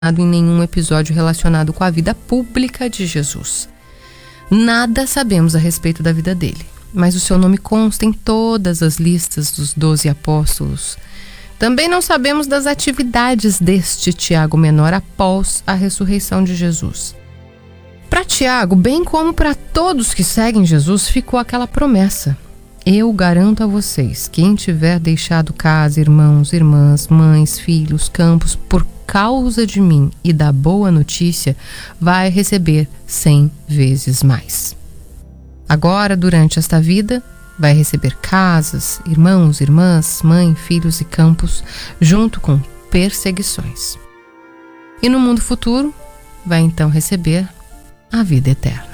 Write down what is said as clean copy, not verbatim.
em nenhum episódio relacionado com a vida pública de Jesus. Nada sabemos a respeito da vida dele, mas o seu nome consta em todas as listas dos 12 apóstolos. Também não sabemos das atividades deste Tiago menor após a ressurreição de Jesus. Para Tiago, bem como para todos que seguem Jesus, ficou aquela promessa: eu garanto a vocês, quem tiver deixado casa, irmãos, irmãs, mães, filhos, campos, por causa de mim e da boa notícia, vai receber 100 vezes mais. Agora, durante esta vida, vai receber casas, irmãos, irmãs, mãe, filhos e campos, junto com perseguições. E no mundo futuro, vai então receber a vida eterna.